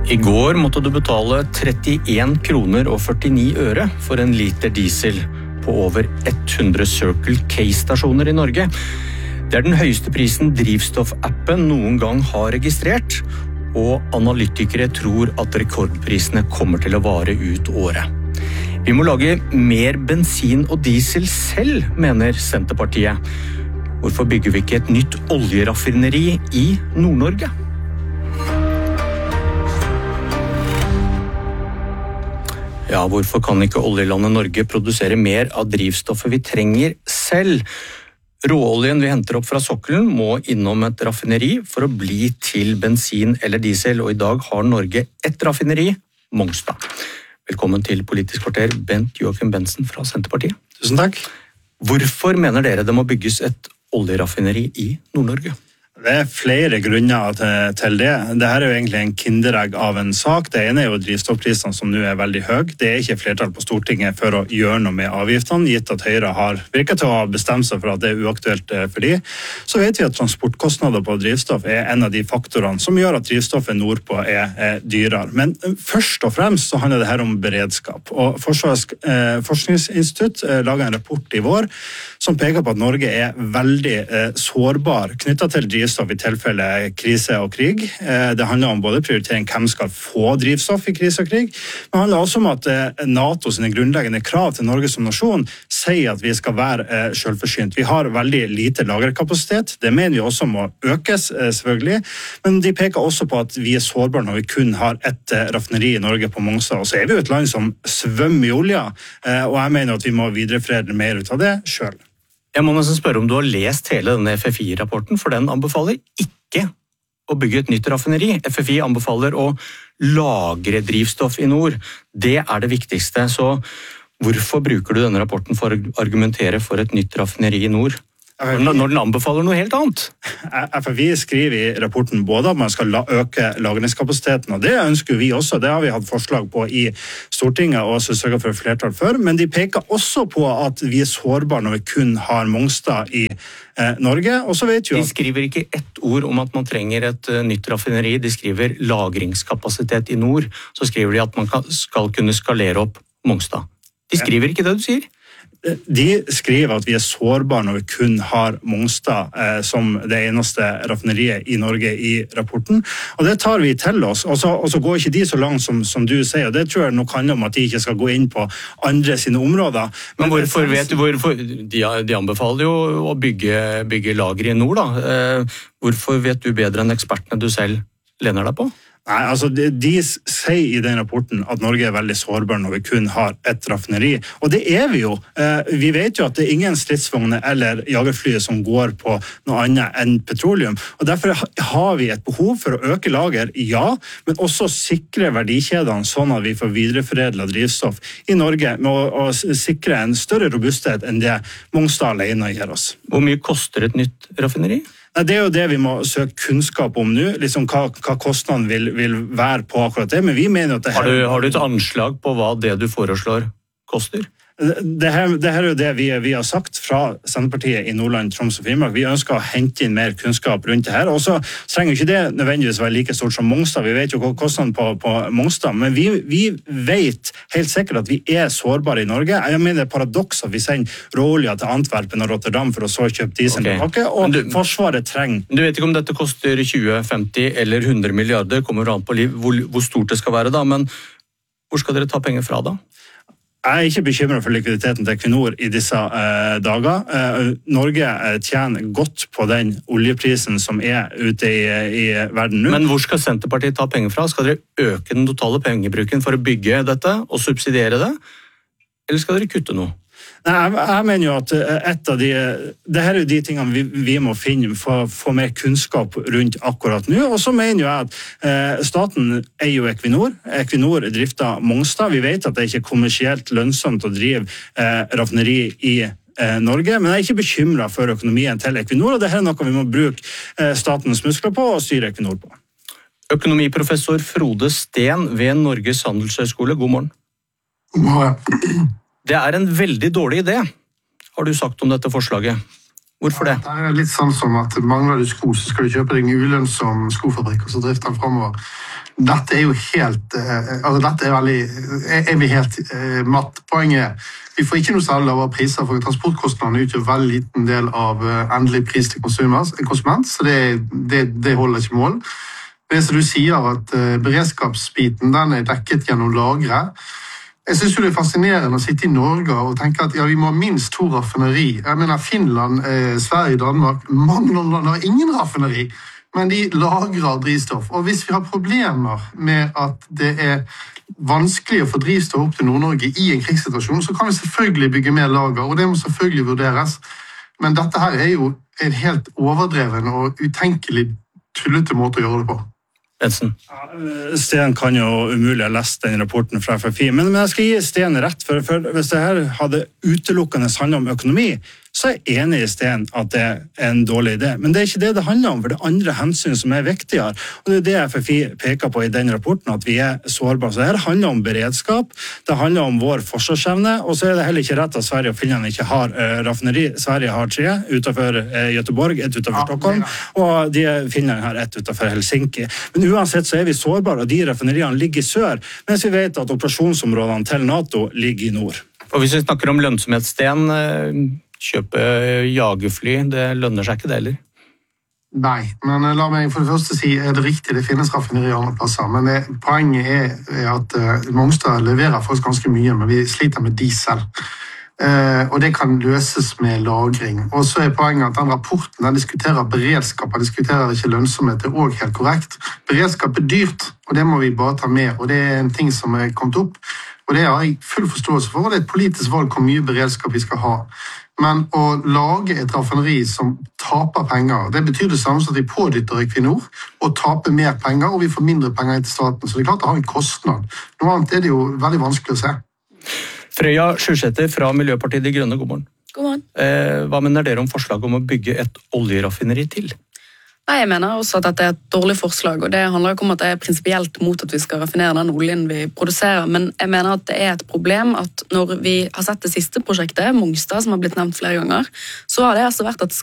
I går måtte du betale 31 kroner og 49 øre for en liter diesel på over 100 Circle K-stasjoner i Norge. Det er den høyeste prisen drivstoffappen noen gang har registrert, og analytikere tror at rekordprisene kommer til å vare ut året. Vi må lage mer bensin og diesel selv, mener Senterpartiet. Hvorfor bygger vi ikke et nytt oljeraffineri i Nord-Norge? Ja, hvorfor kan ikke oljelandet Norge produsere mer av drivstoffet vi trenger selv? Råoljen vi henter opp fra sokkelen må innom et raffineri for å bli til bensin eller diesel, og i dag har Norge ett raffineri, Mongstad. Velkommen til Politisk kvarter, Bent Joachim Bensen fra Senterpartiet. Tusen takk. Hvorfor mener dere det må bygges et oljeraffineri i Nord-Norge? Det er flere grunner til det. Dette er jo egentlig en kinderegg av en sak. Det ene er jo drivstoffprisene som nå er veldig høye. Det er ikke flertall på Stortinget for å gjøre noe med avgiftene, gitt at Høyre har virket til å ha bestemt seg for at det er uaktuelt for de. Så vet vi at transportkostnader på drivstoff er en av de faktorene som gjør at drivstoffet nordpå er dyrere. Men først og fremst så handler det her om beredskap. Og Forsvarets forskningsinstitutt laget en rapport i vår som peker på at Norge er veldig sårbar knyttet til drivstoff i tilfelle krise og krig. Det handler om både prioritering hvem skal få drivstoff i krise og krig, men det handler også om at NATO sine grunnleggende krav til Norge som nasjon sier at vi skal være selvforsynt. Vi har veldig lite lagerkapasitet, det mener vi også må økes selvfølgelig, men de peker også på at vi er sårbare når vi kun har et raffineri i Norge på Mongstad, og så er vi jo et land som svømmer i olja, og jeg mener at vi må videreforedle mer ut av det selv. Jeg må nesten spørre om du har lest hele denne FFI-rapporten, for den anbefaler ikke å bygge et nytt raffineri. FFI anbefaler å lagre drivstoff i nord. Det er det viktigste. Så hvorfor bruker du denne rapporten for å argumentere for et nytt raffineri i nord? Når den anbefaler noe helt annet? FFI skriver i rapporten både at man skal øke lagringskapasiteten, og det ønsker vi også. Det har vi hatt forslag på i Stortinget og så sørget for flertall for. Men de peker også på at vi er sårbare når vi kun har Mongstad i Norge. Og så vet vi de skriver ikke ett ord om at man trenger et nytt raffineri. De skriver lagringskapasitet i nord. Så skriver de at man skal kunne skalere opp Mongstad. De skriver ikke det du sier. De skriver at vi er sårbare når vi kun har Mongstad som det eneste raffineriet i Norge i rapporten, og det tar vi til oss, og så går ikke de så langt som du sier, og det tror jeg nok handler om at de ikke skal gå inn på andre sine områder. Men hvorfor vet du, de anbefaler jo å bygge lager i nord da, hvorfor vet du bedre enn ekspertene du selv lener deg på? Nei, altså de sier i den rapporten at Norge er veldig sårbar når vi kun har et raffineri, og det er vi jo. Vi vet jo at det er ingen stridsvogner eller jagerfly som går på noe annet enn petroleum, og derfor har vi et behov for å øke lager, ja, men også sikre verdikjedene sånn at vi får videreforedlet drivstoff i Norge med å sikre en større robusthet enn det Mongstad alene gir oss. Hvor mye koster et nytt raffineri? Det er jo det vi må søke kunnskap om nå, liksom hva kostnaden vil være på akkurat det, men vi mener at det her... Har du et anslag på hva det du foreslår koster? Det her er jo det vi har sagt fra Senterpartiet i Nordland, Troms og Finnmark. Vi ønsker å hente inn mer kunnskap rundt det her, og så trenger ikke det nødvendigvis være like stort som Mongstad. Vi vet jo hva kostnaden på Mongstad, men vi vet helt sikkert at vi er sårbare i Norge. Jeg mener det er paradoks at vi sender råolja til Antwerpen og Rotterdam for å så kjøpe diesel tilbake, og Forsvaret trenger... Du vet ikke om dette koster 20, 50 eller 100 milliarder, kommer an på hvor stort det skal være da, men hvor skal dere ta penger fra da? Jeg er ikke bekymret for likviditeten til Equinor i disse dager. Norge tjener godt på den oljeprisen som er ute i verden nå. Men hvor skal Senterpartiet ta penger fra? Skal dere øke den totale pengebruken for å bygge dette og subsidiere det? Eller skal dere kutte noe? Nei, jeg mener jo at det her er jo de tingene vi må finne for å få mer kunnskap rundt akkurat nå, og så mener jeg at staten er jo Equinor drifter Mongstad. Vi vet at det ikke er kommersielt lønnsomt å drive raffineri i Norge, men jeg er ikke bekymret for økonomien til Equinor, og det her er noe vi må bruke statens muskler på og styre Equinor på. Økonomiprofessor Frode Steen ved Norges Handelshøyskole, god morgen. God morgen. Det er en veldig dårlig idé, har du sagt om dette forslaget. Hvorfor det? Det litt sånn som at mangler du sko, så skal du kjøpe deg en ulønnsom skofabrikk, og så drifte den fremover. Dette jo helt, dette veldig, jeg blir helt matt. Poenget vi får ikke noe særlig lavere priser, for transportkostnadene utgjør veldig liten del av endelig pris til konsument, så det holder ikke mål. Det som du sier at beredskapsbiten, den dekket gjennom lagre. Jeg synes jo det fascinerende å sitte i Norge og tenke at ja, vi må ha minst 2 raffineri. Jeg mener Finland, Sverige, Danmark, mange land har ingen raffineri, men de lagrer drivstoff. Og hvis vi har problemer med at det vanskelig å få drivstoff opp til Nord-Norge i en krigssituasjon, så kan vi selvfølgelig bygge mer lager, og det må selvfølgelig vurderes. Men dette her jo en helt overdreven og utenkelig tullete måte å gjøre det på. Bensen. Sten kan jo umulig ha lest den rapporten fra FFI, men jeg skal gi Sten rett, for hvis det her hadde utelukkende handlet om økonomi, så jeg enig i Sten at det en dårlig idé. Men det ikke det det handler om, for det andre hensyn som viktigere. Og det det FFI peker på i den rapporten, at vi sårbare. Så det her handler om beredskap, det handler om vår forsvarsevne, og så det heller ikke rett at Sverige og Finland ikke har raffineri. Sverige har 3 utenfor Göteborg, 1 utenfor Stockholm, og Finland har 1 utenfor Helsinki. Men uansett så vi sårbare, og de raffineriene ligger i sør, mens vi vet at operasjonsområdene til NATO ligger i nord. Og hvis vi snakker om lønnsomhetssten, kjøpe jagerfly, det lønner seg ikke det heller? Nei, men la meg for det første si, det riktig, det finnes raffineri andre plasser, men poenget at Mongstad leverer faktisk ganske mye, men vi sliter med diesel. Og det kan løses med lagring. Og så poenget at den rapporten den diskuterer beredskap, den diskuterer ikke lønnsomhet, det også helt korrekt. Beredskap dyrt, og det må vi bare ta med, og det en ting som kommet opp, og det har jeg full forståelse for, og det et politisk valg hvor mye beredskap vi skal ha. Men å lage et raffineri som taper penger, det betyr det samme som at vi pådytter Equinor og taper mer penger, og vi får mindre penger til staten. Så det klart det har en kostnad. Noe annet det jo veldig vanskelig å se. Frøya Sjusæter fra Miljøpartiet De Grønne, god morgen. God morgen. Hva mener dere om forslaget om å bygge et oljeraffineri til? Nei, jeg mener også at dette et dårlig forslag, og det handler ikke om at jeg prinsipielt mot at vi skal raffinere den oljen vi produserer, men jeg mener at det et problem at når vi har sett det siste prosjektet, Mongstad, som har blitt nevnt flere ganger, så har det altså vært et